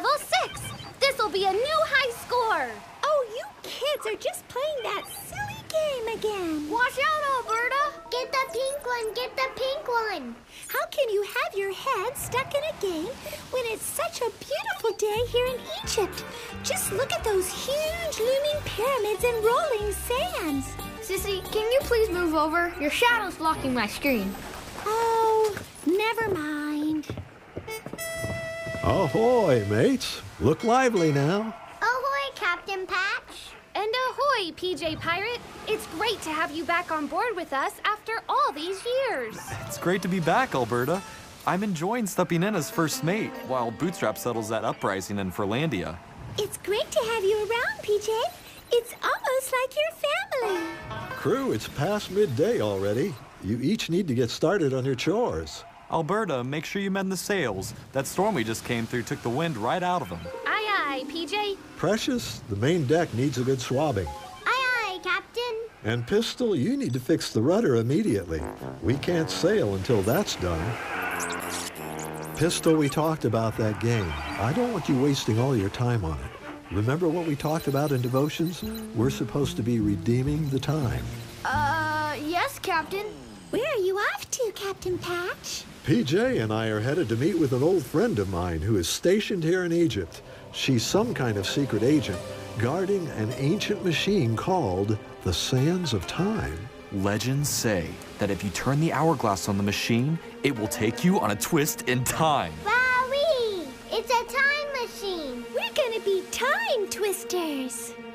level 6. This'll be a new high score. Oh, you kids are just playing that silly game again. Watch out, Alberta. Get the pink one, get the pink one. How can you have your head stuck in a game when it's such a beautiful day here in Egypt? Just look at those huge looming pyramids and rolling sands. Sissy, can you please move over? Your shadow's blocking my screen. Oh, never mind. Ahoy, mates. Look lively now. Ahoy, Captain Patch. And ahoy, PJ Pirate. It's great to have you back on board with us after all these years. It's great to be back, Alberta. I'm enjoying stepping in as first mate while Bootstrap settles that uprising in Furlandia. It's great to have you around, PJ. It's almost like your family. Crew, it's past midday already. You each need to get started on your chores. Alberta, make sure you mend the sails. That storm we just came through took the wind right out of them. Aye, aye, PJ. Precious, the main deck needs a good swabbing. Aye, aye, Captain. And Pistol, you need to fix the rudder immediately. We can't sail until that's done. Pistol, we talked about that game. I don't want you wasting all your time on it. Remember what we talked about in devotions? We're supposed to be redeeming the time. Yes, Captain. Where are you off to, Captain Patch? PJ and I are headed to meet with an old friend of mine who is stationed here in Egypt. She's some kind of secret agent guarding an ancient machine called the Sands of Time. Legends say that if you turn the hourglass on the machine, it will take you on a twist in time. Wowee! It's a time machine. We're gonna be time twisters.